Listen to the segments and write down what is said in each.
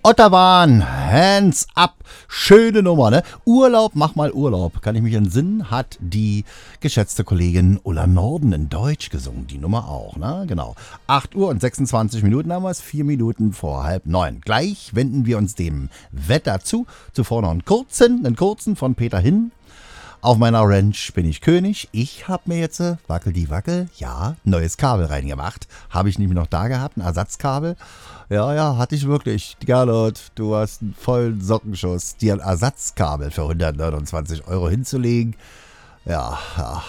Otterwahn, Hands Up, schöne Nummer, ne? Urlaub, mach mal Urlaub, kann ich mich entsinnen, hat die geschätzte Kollegin Ulla Norden in Deutsch gesungen, die Nummer auch, ne? Genau. 8 Uhr und 26 Minuten haben wir es, 4 Minuten vor 8:30. Gleich wenden wir uns dem Wetter zu, zuvor noch einen kurzen von Peter Hin. Auf meiner Ranch bin ich König. Ich habe mir jetzt, wackel die Wackel, neues Kabel reingemacht. Habe ich nämlich noch da gehabt, ein Ersatzkabel. Ja, hatte ich wirklich. Gerlot, du hast einen vollen Sockenschuss. Dir ein Ersatzkabel für 129 € hinzulegen. Ja.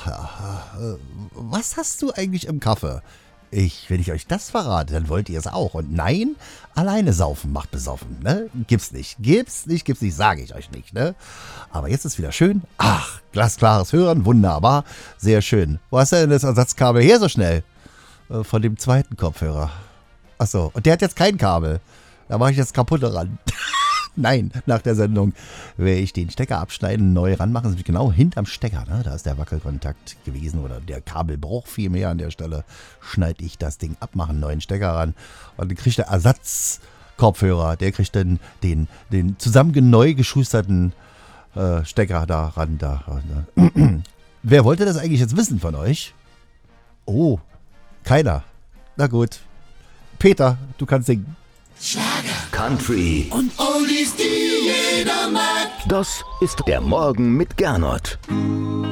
Was hast du eigentlich im Kaffee? Wenn ich euch das verrate, dann wollt ihr es auch. Und nein, alleine saufen macht besoffen, ne? Gibt's nicht, sage ich euch nicht, ne? Aber jetzt ist wieder schön. Ach, glasklares Hören, wunderbar, sehr schön. Wo hast du denn das Ersatzkabel her so schnell? Von dem zweiten Kopfhörer. Achso, und der hat jetzt kein Kabel. Da mache ich jetzt kaputt ran. Nein, nach der Sendung werde ich den Stecker abschneiden, neu ranmachen. Das ist genau hinterm Stecker, ne? Da ist der Wackelkontakt gewesen oder der Kabelbruch vielmehr an der Stelle. Schneide ich das Ding ab, mache einen neuen Stecker ran und dann kriegt der Ersatzkopfhörer, der kriegt dann den neu geschusterten Stecker da ran. Wer wollte das eigentlich jetzt wissen von euch? Oh, keiner. Na gut. Peter, du kannst singen. Schlager, Country und Oldies, die jeder mag. Das ist der Morgen mit Gernot.